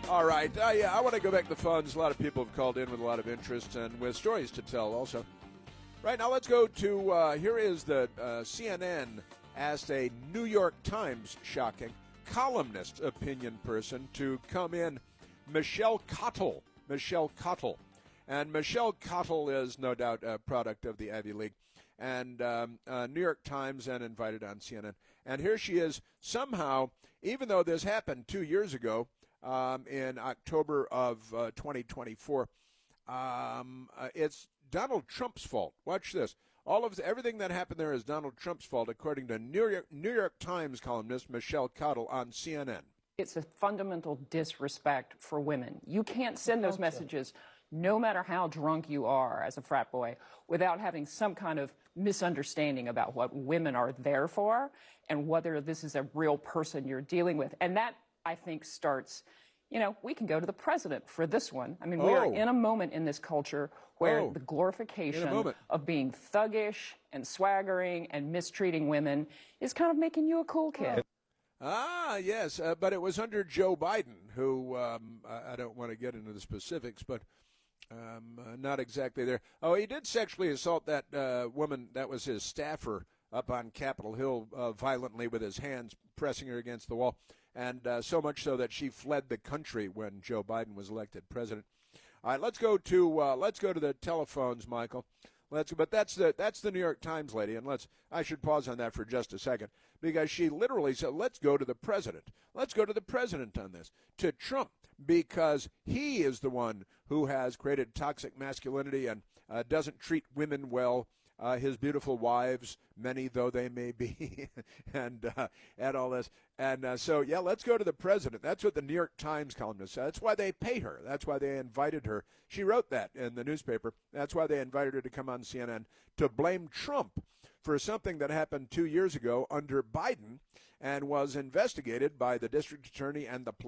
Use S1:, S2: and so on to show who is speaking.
S1: All right. Yeah, I want to go back to the phones. A lot of people have called in with a lot of interest and with stories to tell also. Right now, let's go to, here is the CNN asked a New York Times, shocking, columnist opinion person to come in, Michelle Cottle. Michelle Cottle. And Michelle Cottle is no doubt a product of the Ivy League. And New York Times and invited on CNN. And here she is somehow, even though this happened 2 years ago in October of 2024, it's Donald Trump's fault. Watch this. Everything that happened there is Donald Trump's fault, according to New York Times columnist Michelle Cottle on CNN.
S2: It's a fundamental disrespect for women. You can't send those messages, no matter how drunk you are as a frat boy, without having some kind of misunderstanding about what women are there for and whether this is a real person you're dealing with. And that, I think, starts, we can go to the president for this one. I mean, we are in a moment in this culture where the glorification of being thuggish and swaggering and mistreating women is kind of making you a cool kid.
S1: Yes, but it was under Joe Biden, who I don't want to get into the specifics, but not exactly there. Oh, he did sexually assault that woman that was his staffer up on Capitol Hill violently with his hands, pressing her against the wall, and so much so that she fled the country when Joe Biden was elected president. All right, let's go to the telephones, Michael. But that's the New York Times lady, and I should pause on that for just a second, because she literally said, let's go to the president. Let's go to the president on this, to Trump, because he is the one who has created toxic masculinity and doesn't treat women well, his beautiful wives, many though they may be, and all this. And so, let's go to the president. That's what the New York Times columnist said. That's why they pay her. That's why they invited her. She wrote that in the newspaper. That's why they invited her to come on CNN to blame Trump for something that happened 2 years ago under Biden and was investigated by the district attorney and the police.